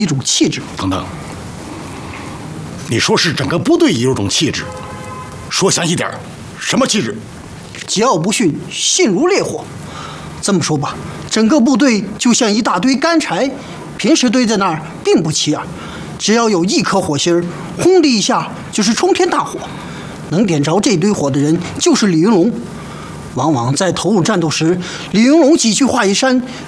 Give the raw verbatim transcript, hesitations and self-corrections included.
一种气质。 等等，你说是整个部队也有种气质，说详细点，什么气质？ 桀骜不驯，性如烈火。这么说吧，整个部队就像一大堆干柴，平时堆在那儿并不起眼，只要有一颗火星儿，轰的一下就是冲天大火。能点着这堆火的人就是李云龙。往往在投入战斗时，李云龙几句话一扇，